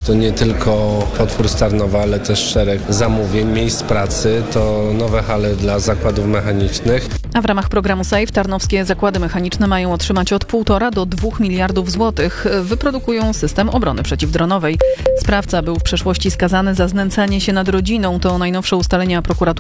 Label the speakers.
Speaker 1: To nie tylko potwór z Tarnowa, ale też szereg zamówień, miejsc pracy, to nowe hale dla zakładów mechanicznych.
Speaker 2: A w ramach programu SAFE tarnowskie zakłady mechaniczne mają otrzymać od 1,5 do 2 miliardów złotych. Wyprodukują system obrony przeciwdronowej. Sprawca był w przeszłości skazany za znęcanie się nad rodziną. To najnowsze ustalenia prokuratury.